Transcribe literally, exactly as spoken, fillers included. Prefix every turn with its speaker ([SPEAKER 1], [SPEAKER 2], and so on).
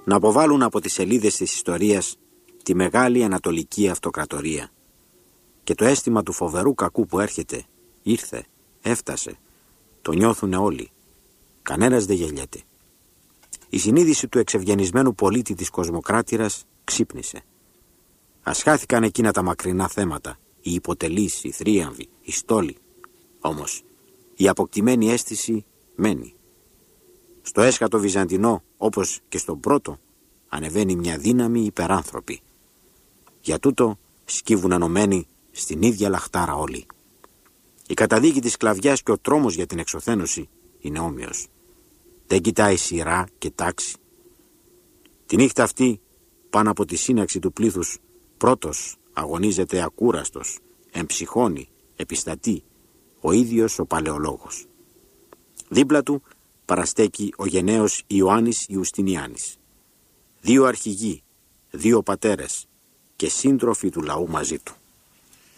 [SPEAKER 1] να αποβάλουν από τις σελίδες της ιστορίας τη μεγάλη ανατολική αυτοκρατορία. Και το αίσθημα του φοβερού κακού που έρχεται, ήρθε, έφτασε, το νιώθουνε όλοι. Κανένας δεν γελιέται. Η συνείδηση του εξευγενισμένου πολίτη της κοσμοκράτηρας ξύπνησε. Ας χάθηκαν εκείνα τα μακρινά θέματα, οι υποτελείς, οι θρίαμβοι, οι στόλοι. Όμως, η αποκτημένη αίσθηση μένει. Στο έσχατο βυζαντινό, όπως και στον πρώτο, ανεβαίνει μια δύναμη υπεράνθρωπη. Για τούτο σκύβουν ενωμένοι στην ίδια λαχτάρα όλοι. Η καταδίκη της σκλαβιάς και ο τρόμος για την εξωθένωση είναι όμοιος. Δεν κοιτάει σειρά και τάξη. Τη νύχτα αυτή, πάνω από τη σύναξη του πλήθους, πρώτος αγωνίζεται ακούραστος, εμψυχώνει, επιστατεί, ο ίδιος ο παλαιολόγος. Δίπλα του παραστέκει ο γενναίος Ιωάννης Ιουστινιάνης. Δύο αρχηγοί, δύο πατέρες και σύντροφοι του λαού μαζί του.